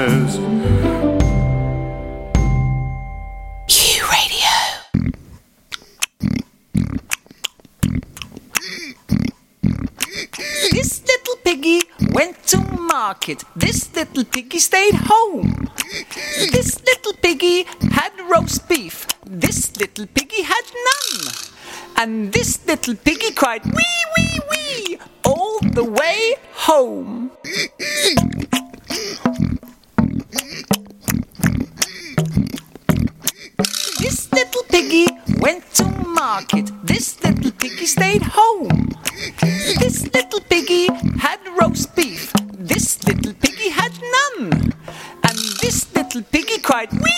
says. This little piggy went to market. This little piggy stayed home. This little piggy had roast beef. This little piggy had none. And this little piggy cried wee, wee, wee all the way home. This little piggy went to market. This little piggy stayed home. This little piggy had roast beef. This little piggy had none. And this little piggy cried wee,